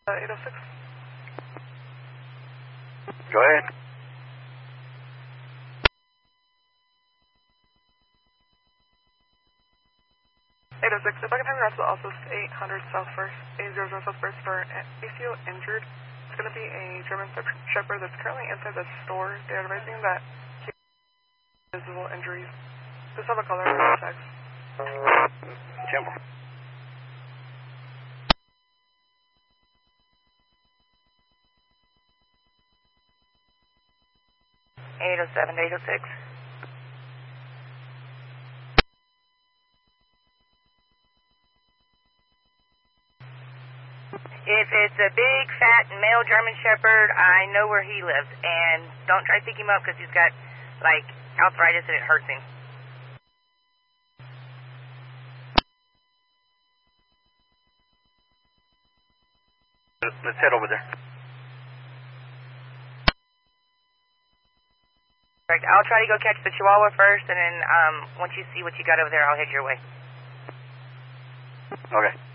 806. Go ahead. 806, if I can have your estimate also 800 South First, 800 South First for ACO injured. It's going to be a German Shepherd that's currently inside the store. They're advising that he has visible injuries. Just have a color and a text. Temple. Eight oh seven, 806. If it's a big, fat, male German Shepherd, I know where he lives. And don't try to pick him up because he's got, like, arthritis and it hurts him. Let's head over there. Correct. I'll try to go catch the Chihuahua first, and then once you see what you got over there, I'll head your way. Okay.